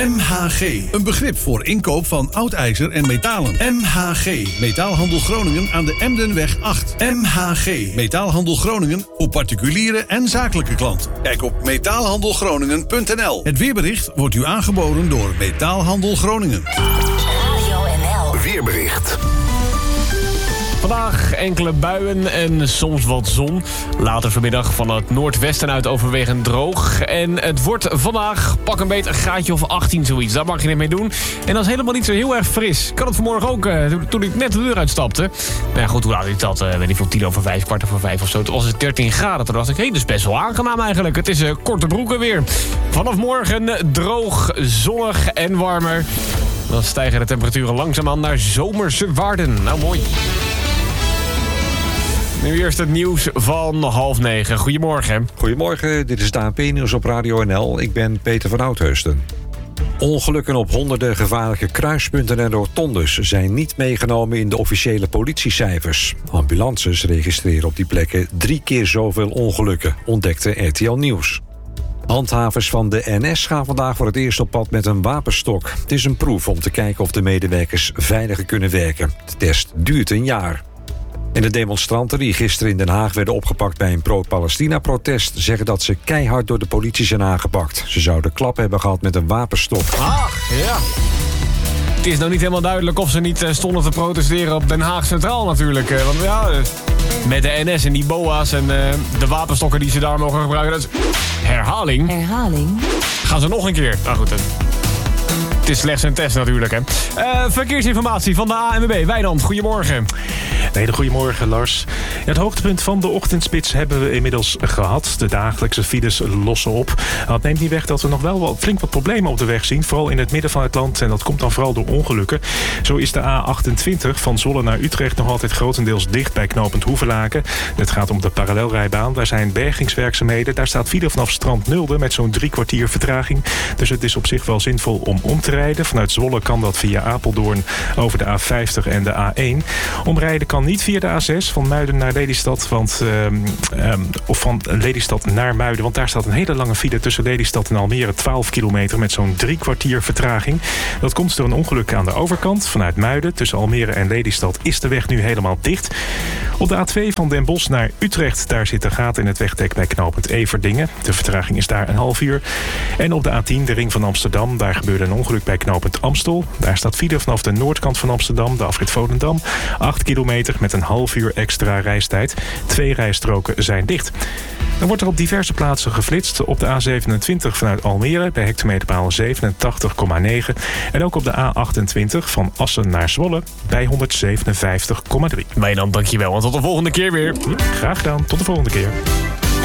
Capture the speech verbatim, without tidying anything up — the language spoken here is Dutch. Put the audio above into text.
M H G, een begrip voor inkoop van oud ijzer en metalen. M H G, Metaalhandel Groningen aan de Emdenweg acht. M H G, Metaalhandel Groningen voor particuliere en zakelijke klanten. Kijk op metaalhandelgroningen punt n l. Het weerbericht wordt u aangeboden door Metaalhandel Groningen. Radio N L. Weerbericht. Vandaag enkele buien en soms wat zon. Later vanmiddag van het noordwesten uit overwegend droog. En het wordt vandaag pak een beet een graadje of achttien zoiets. Daar mag je niet mee doen. En dat is helemaal niet zo heel erg fris. Ik had het vanmorgen ook uh, toen ik net de deur uitstapte. Nou ja, goed, hoe laat ik dat? Uh, weet ik veel, tien over vijf, kwart over vijf of zo. Toen was het dertien graden. Toen dacht ik, hé, hey, dat is best wel aangenaam eigenlijk. Het is uh, korte broeken weer. Vanaf morgen droog, zonnig en warmer. Dan stijgen de temperaturen langzaamaan naar zomerse waarden. Nou, mooi. Nu eerst het nieuws van half negen. Goedemorgen. Goedemorgen, dit is het A N P-nieuws op Radio N L. Ik ben Peter van Oudheusden. Ongelukken op honderden gevaarlijke kruispunten en rotondes zijn niet meegenomen in de officiële politiecijfers. Ambulances registreren op die plekken drie keer zoveel ongelukken, ontdekte R T L Nieuws. Handhavers van de N S gaan vandaag voor het eerst op pad met een wapenstok. Het is een proef om te kijken of de medewerkers veiliger kunnen werken. De test duurt een jaar. En de demonstranten die gisteren in Den Haag werden opgepakt bij een pro-Palestina-protest zeggen dat ze keihard door de politie zijn aangepakt. Ze zouden klap hebben gehad met een wapenstok. Ach, ja. Het is nou niet helemaal duidelijk of ze niet stonden te protesteren op Den Haag Centraal natuurlijk. Want ja, met de N S en die B O A's en uh, de wapenstokken die ze daar mogen gebruiken, dat is herhaling. Herhaling. Gaan ze nog een keer. Nou goed, het is slechts een test natuurlijk, hè. Uh, verkeersinformatie van de A N W B. Wijnand, goedemorgen. Nee, goedemorgen, Lars. Ja, het hoogtepunt van de ochtendspits hebben we inmiddels gehad. De dagelijkse files lossen op. Dat neemt niet weg dat we nog wel wat, flink wat problemen op de weg zien. Vooral in het midden van het land. En dat komt dan vooral door ongelukken. Zo is de A achtentwintig van Zwolle naar Utrecht nog altijd grotendeels dicht bij knooppunt Hoevelaken. Het gaat om de parallelrijbaan. Daar zijn bergingswerkzaamheden. Daar staat file vanaf Strand Nulde met zo'n drie kwartier vertraging. Dus het is op zich wel zinvol om om te rijden. Vanuit Zwolle kan dat via Apeldoorn over de A vijftig en de A één. Omrijden kan niet via de A zes van Muiden naar Lelystad. Want, um, um, of van Lelystad naar Muiden. Want daar staat een hele lange file tussen Lelystad en Almere. twaalf kilometer met zo'n drie kwartier vertraging. Dat komt door een ongeluk aan de overkant. Vanuit Muiden tussen Almere en Lelystad is de weg nu helemaal dicht. Op de A twee van Den Bosch naar Utrecht. Daar zit een gat in het wegdek bij knooppunt Everdingen. De vertraging is daar een half uur. En op de A tien, de ring van Amsterdam. Daar gebeurde een ongeluk bij knooppunt Amstel. Daar staat file vanaf de noordkant van Amsterdam. De afrit Volendam. acht kilometer met een half uur extra reistijd. Twee rijstroken zijn dicht. Dan wordt er op diverse plaatsen geflitst. Op de A zevenentwintig vanuit Almere bij hectometerpaal zevenentachtig komma negen. En ook op de A achtentwintig van Assen naar Zwolle bij honderdzevenenvijftig komma drie. Wijnand, dankjewel. En tot de volgende keer weer. Ja, graag gedaan. Tot de volgende keer.